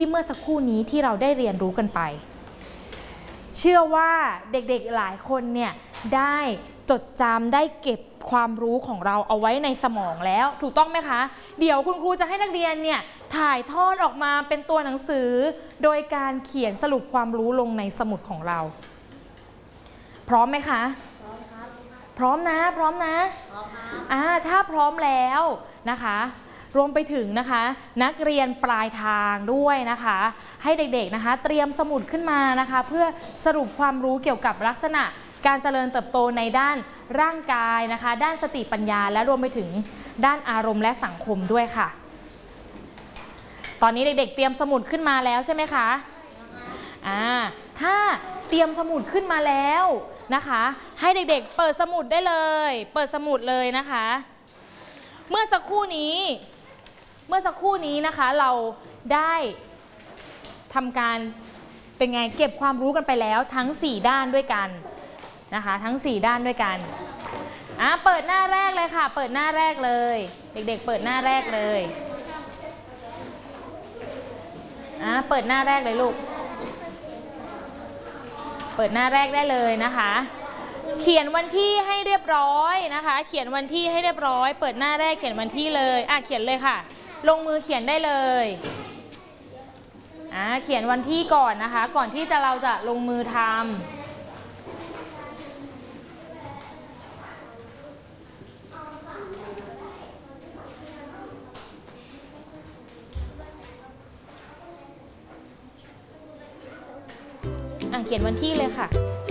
เมื่อสักครู่นี้ที่เราได้เรียนรู้กันไปเชื่อว่าเด็กๆหลายคนเนี่ยได้จดจำได้เก็บความรู้ของเราเอาไว้ในสมองแล้วถูกต้องไหมคะเดี๋ยวคุณครูจะให้นักเรียนเนี่ยถ่ายทอดออกมาเป็นตัวหนังสือโดยการเขียนสรุปความรู้ลงในสมุดของเราพร้อมไหมคะพร้อมครับพร้อมนะพร้อมนะพร้อมครับถ้าพร้อมแล้วนะคะรวมไปถึงนะคะนักเรียนปลายทางด้วยนะคะให้เด็กๆนะคะเตรียมสมุดขึ้นมานะคะเพื่อสรุปความรู้เกี่ยวกับลักษณะการเจริญเติบโตในด้านร่างกายนะคะด้านสติปัญญาและรวมไปถึงด้านอารมณ์และสังคมด้วยค่ะตอนนี้เด็กๆเตรียมสมุดขึ้นมาแล้วใช่ไหมคะถ้าเตรียมสมุดขึ้นมาแล้วนะคะให้เด็กๆเปิดสมุดได้เลยเปิดสมุดเลยนะคะเมื่อสักครู่นี้นะคะเราได้ทำการเป็นไงเก็บความรู้กันไปแล้วทั้ง4ด้านด้วยกันนะคะทั้ง4ด้านด้วยกันเปิดหน้าแรกเลยค่ะเปิดหน้าแรกเลยเด็กๆเปิดหน้าแรกเลยเปิดหน้าแรกเลยลูกเปิดหน้าแรกได้เลยนะคะเขียนวันที่ให้เรียบร้อยนะคะเขียนวันที่ให้เรียบร้อยเปิดหน้าแรกเขียนวันที่เลยเขียนเลยค่ะลงมือเขียนได้เลยเขียนวันที่ก่อนนะคะก่อนที่เราจะลงมือทำเขียนวันที่เลยค่ะ